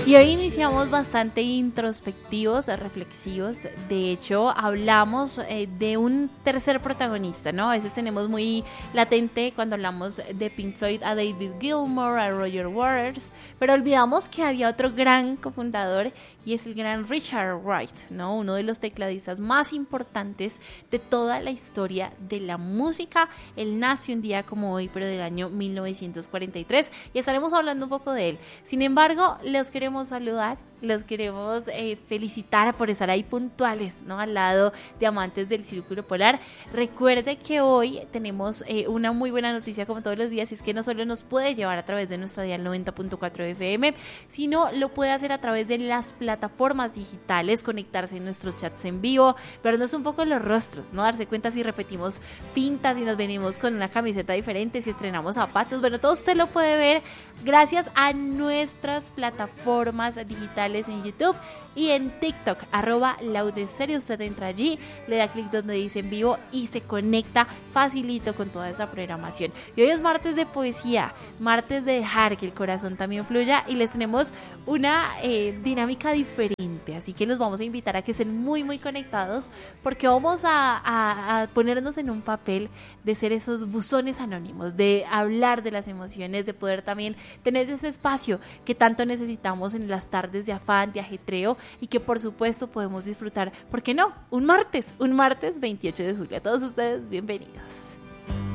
Y hoy iniciamos bastante introspectivos, reflexivos. De hecho, hablamos de un tercer protagonista, ¿no? A veces tenemos muy latente cuando hablamos de Pink Floyd a David Gilmour, a Roger Waters, pero olvidamos que había otro gran cofundador y es el gran Richard Wright, ¿no? Uno de los tecladistas más importantes de toda la historia de la música. Él nació un día como hoy, pero del año 1943, y estaremos hablando un poco de él. Sin embargo, los queremos saludar, los queremos felicitar por estar ahí puntuales, ¿no? Al lado de amantes del Círculo Polar. Recuerde que hoy tenemos una muy buena noticia como todos los días, y es que no solo nos puede llevar a través de nuestra dial 90.4 FM, sino lo puede hacer a través de las plataformas digitales, conectarse en nuestros chats en vivo, vernos un poco los rostros, ¿no? Darse cuenta si repetimos pintas, si nos venimos con una camiseta diferente, si estrenamos zapatos. Bueno, todo usted lo puede ver gracias a nuestras plataformas digitales en YouTube y en TikTok, @laudeserie. Usted entra allí, le da clic donde dice en vivo y se conecta facilito con toda esa programación. Y hoy es martes de poesía, martes de dejar que el corazón también fluya, y les tenemos una dinámica diferente, así que los vamos a invitar a que estén muy muy conectados, porque vamos a ponernos en un papel de ser esos buzones anónimos, de hablar de las emociones, de poder también tener ese espacio que tanto necesitamos en las tardes de afán, de ajetreo, y que por supuesto podemos disfrutar, ¿por qué no? Un martes 28 de julio. A todos ustedes, bienvenidos.